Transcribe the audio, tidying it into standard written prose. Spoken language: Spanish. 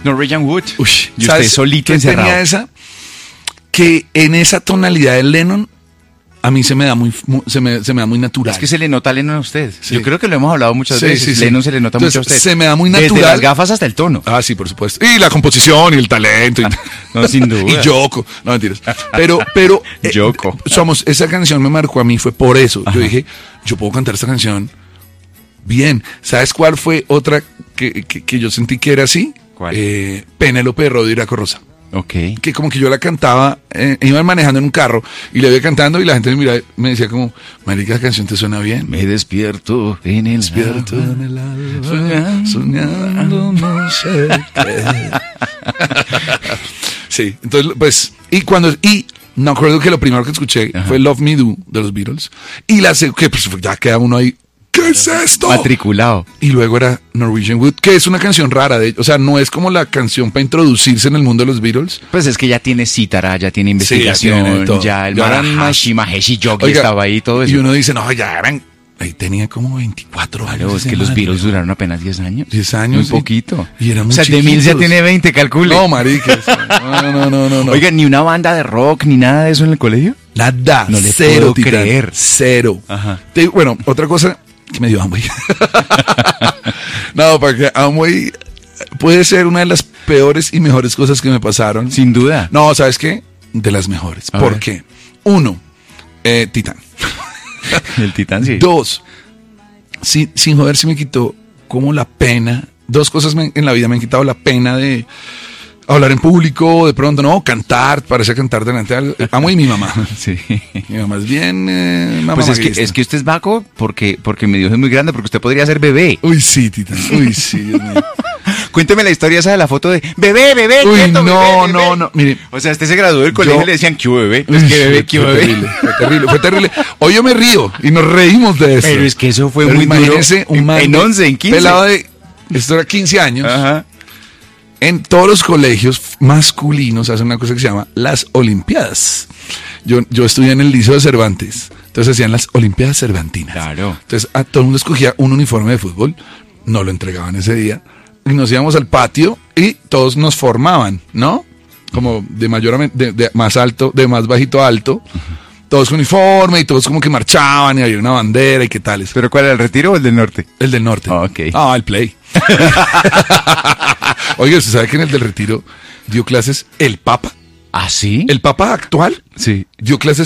Norwegian Wood. Uy, Y usted solito encerrado. Tenía esa, que en esa tonalidad de Lennon, a mí se me da muy natural. Es que se le nota a Lennon a usted. Sí. Yo creo que lo hemos hablado muchas Sí, veces. sí, sí. Lennon se le nota Entonces, mucho a usted. se me da muy natural. Desde las gafas hasta el tono. Ah, sí, por supuesto. Y la composición y el talento. No, sin duda. Y Yoko. No, mentiras. Pero Yoko. esa canción me marcó a mí, fue por eso. Ajá. Yo dije, yo puedo cantar esta canción bien. ¿Sabes cuál fue otra que yo sentí que era así? ¿Cuál? Penélope de Rodri Iraco Rosa. Ok. Que como que yo la cantaba, iban manejando en un carro y la iba cantando y la gente me miraba, me decía como, marica, la canción te suena bien. Me despierto en el Despierto en el alba, soñando no sé qué. Sí, entonces pues, y no acuerdo que lo primero que escuché fue Love Me Do de los Beatles y que pues, ya queda uno ahí, ¿qué es esto? Matriculado. Y luego era Norwegian Wood, que es una canción rara, o sea, no es como la canción para introducirse en el mundo de los Beatles. Pues es que ya tiene cítara, ya tiene investigación, tiene todo. ya el Ya eran Mahesh Yogi Oiga, estaba ahí, todo eso. Y uno dice, no, ya eran, ahí tenía como 24 años. Claro, es ese que los man, Beatles ¿no? duraron apenas 10 años. 10 años. Muy poquito. Y eran o muy sea, de 1000 ya chiquitos. tiene 20, calcule. No, maricas. No. Oiga, ni una banda de rock, ni nada de eso en el colegio. Nada. No le cero, puedo Titán, creer. Cero. Ajá. Bueno, otra cosa que me dio Amway. No, porque Amway puede ser una de las peores y mejores cosas que me pasaron. Sin duda. No, ¿sabes qué? De las mejores. A ¿Por ver. qué? Uno, Titán. El Titán, sí. Dos, sin joder, sí me quitó como la pena. Dos cosas en la vida me han quitado la pena de hablar en público, de pronto, no, cantar, parece cantar delante de Amo y mi mamá. Sí. Mi mamá es bien mamá Pues maguista. es que usted es vaco porque mi Dios es muy grande, porque usted podría ser bebé. Uy, sí, Titán. Uy, sí, Dios mío. Cuénteme la historia esa de la foto de bebé, Uy, quieto, no, bebé, no, bebé. no. Mire, O sea, usted se graduó del colegio y le decían, ¿qué hubo, bebé? Es uy, que bebé, ¿qué hubo, fue bebé? terrible, fue terrible. Hoy yo me río y nos reímos de eso. Pero es que eso fue Pero muy duro. imagínese un man En de 11, en 15. pelado de, esto era 15 años. Ajá. En todos los colegios masculinos hacen una cosa que se llama las Olimpiadas. Yo estudié en el Liceo de Cervantes, entonces hacían las Olimpiadas Cervantinas. Claro. Entonces a todo el mundo escogía un uniforme de fútbol, no lo entregaban ese día, y nos íbamos al patio y todos nos formaban, ¿no? Como de de más alto, de más bajito a alto, todos con uniforme y todos como que marchaban y había una bandera y qué tales. ¿Pero cuál era, el Retiro o el del Norte? El del norte. Ah, ok. Ah, el Play. Oye, ¿usted sabe que en el del Retiro dio clases el Papa? ¿Ah, sí? El Papa actual Sí. dio clases